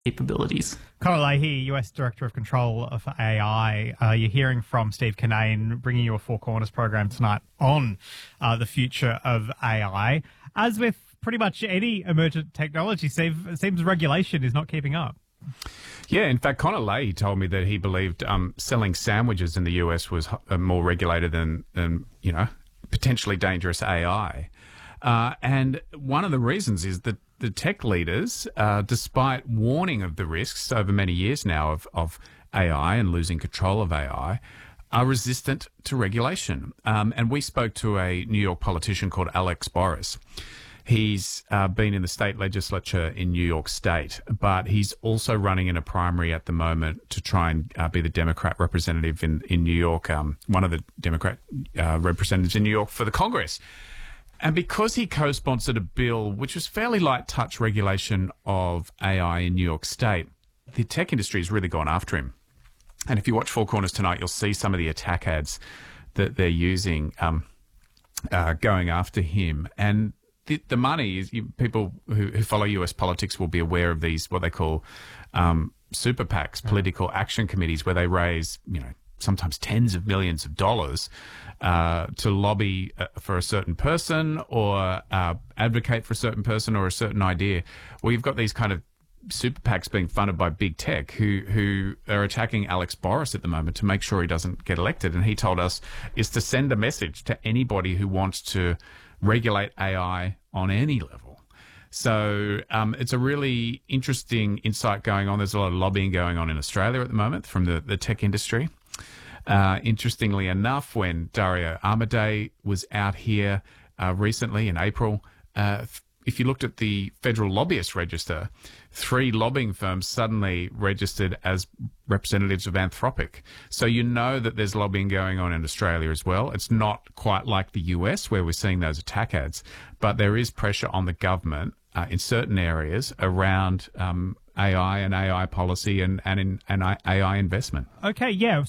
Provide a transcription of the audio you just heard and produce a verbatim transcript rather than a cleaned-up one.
capabilities. Conor Leahy, U S Director of Control of A I. Uh, you're hearing from Steve Kinnane, bringing you a Four Corners program tonight on uh, the future of A I. As with pretty much any emergent technology, Steve, it seems regulation is not keeping up. Yeah, in fact, Conor Leahy told me that he believed um, selling sandwiches in the U S was uh, more regulated than, than, you know, potentially dangerous A I. Uh, and one of the reasons is that the tech leaders, uh, despite warning of the risks over many years now of, of A I and losing control of A I, are resistant to regulation. Um, and we spoke to a New York politician called Alex Boris. He's uh, been in the state legislature in New York State, but he's also running in a primary at the moment to try and uh, be the Democrat representative in, in New York, um, one of the Democrat uh, representatives in New York for the Congress. And because he co-sponsored a bill which was fairly light touch regulation of A I in New York State, the tech industry has really gone after him. And if you watch Four Corners tonight, you'll see some of the attack ads that they're using um, uh, going after him. And the, the money is, you, people who, who follow U S politics will be aware of these, what they call um, super PACs, political action committees, where they raise, you know, sometimes tens of millions of dollars uh, to lobby uh, for a certain person or uh, advocate for a certain person or a certain idea. Well, you've got these kind of super PACs being funded by big tech who, who are attacking Alex Boris at the moment to make sure he doesn't get elected. And he told us is to send a message to anybody who wants to regulate A I on any level. So um, it's a really interesting insight going on. There's a lot of lobbying going on in Australia at the moment from the, the tech industry. Uh, interestingly enough, when Dario Amodei was out here uh, recently in April, uh, if you looked at the Federal Lobbyist Register, three lobbying firms suddenly registered as representatives of Anthropic. So you know that there's lobbying going on in Australia as well. It's not quite like the U S where we're seeing those attack ads, but there is pressure on the government uh, in certain areas around um, A I and A I policy and, and in and A I investment. Okay, yeah.